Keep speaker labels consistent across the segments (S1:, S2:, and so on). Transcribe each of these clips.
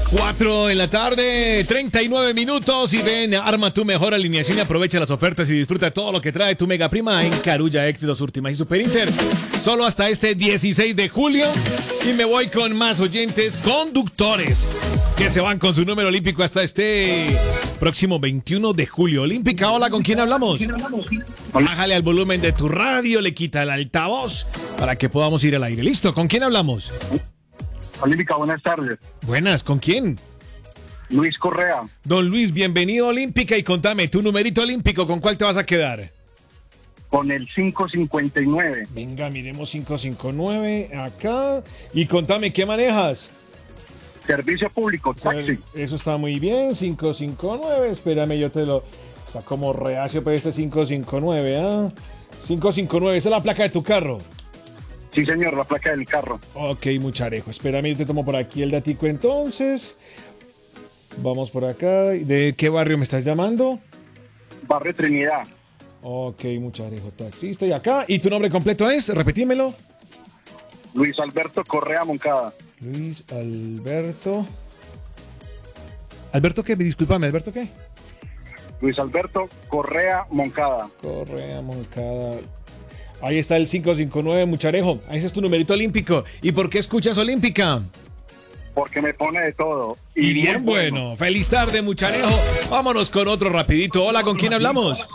S1: 4 en la tarde, 39 minutos y ven, arma tu mejor alineación y aprovecha las ofertas y disfruta todo lo que trae tu mega prima en Carulla, Éxitos, Última y Super Inter. Solo hasta este 16 de julio y me voy con más oyentes conductores que se van con su número olímpico hasta este próximo 21 de julio. Olímpica, hola, ¿con quién hablamos? Bájale al volumen de tu radio, le quita el altavoz para que podamos ir al aire. ¿Listo? ¿Con quién hablamos?
S2: Olímpica, buenas tardes.
S1: Buenas, ¿con quién?
S2: Luis Correa.
S1: Don Luis, bienvenido a Olímpica y contame, tu numerito olímpico, ¿con cuál te vas a quedar?
S2: Con el 559.
S1: Venga, miremos 559 acá y contame, ¿qué manejas?
S2: Servicio público, taxi.
S1: Eso está muy bien, 559, espérame, yo te lo... Está como reacio para este 559, ¿ah? 559, esa es la placa de tu carro.
S2: Sí, señor, la placa del carro.
S1: Ok, mucharejo. Espérame, te tomo por aquí el datico entonces. Vamos por acá. ¿De qué barrio me estás llamando?
S2: Barrio Trinidad.
S1: Ok, mucharejo, taxista. Y acá. ¿Y tu nombre completo es? Repetímelo.
S2: Luis Alberto Correa Moncada.
S1: Luis Alberto. ¿Alberto qué? Discúlpame, ¿Alberto qué?
S2: Luis Alberto Correa Moncada.
S1: Correa Moncada. Ahí está el 559, mucharejo. Ahí es tu numerito olímpico. ¿Y por qué escuchas Olímpica?
S2: Porque me pone de todo.
S1: Y bien bueno. Feliz tarde, mucharejo. Vámonos con otro rapidito. Hola, ¿con quién hablamos?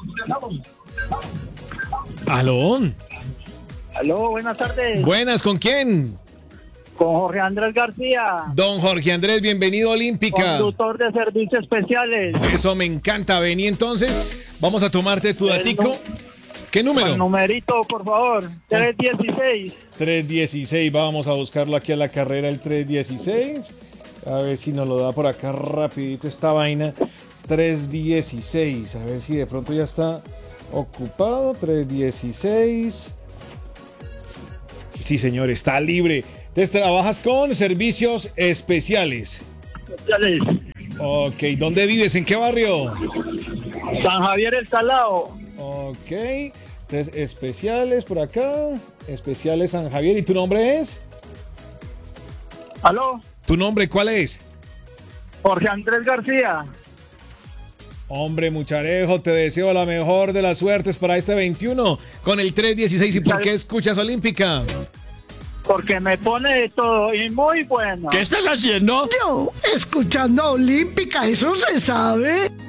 S1: ¿Aló?
S3: Aló, buenas tardes.
S1: Buenas, ¿con quién?
S3: Con Jorge Andrés García.
S1: Don Jorge Andrés, bienvenido a Olímpica.
S3: Conductor de servicios especiales.
S1: Eso me encanta. Vení entonces. Vamos a tomarte tu datico. ¿Qué número?
S3: El numerito, por favor. 316.
S1: 316. Vamos a buscarlo aquí a la carrera, el 316. A ver si nos lo da por acá rapidito esta vaina. 316. A ver si de pronto ya está ocupado. 316. Sí, señor, está libre. Entonces trabajas con servicios especiales.
S3: Especiales.
S1: Ok, ¿dónde vives? ¿En qué barrio?
S3: San Javier El Salado.
S1: Ok, entonces especiales por acá. Especiales San Javier. ¿Y tu nombre es?
S3: Aló.
S1: ¿Tu nombre cuál es?
S3: Jorge Andrés García.
S1: Hombre, mucharejo, te deseo la mejor de las suertes para este 21 con el 316. ¿Y por qué escuchas Olímpica?
S3: Porque me pone de todo y muy bueno.
S4: ¿Qué estás haciendo?
S5: Yo, escuchando Olímpica, eso se sabe.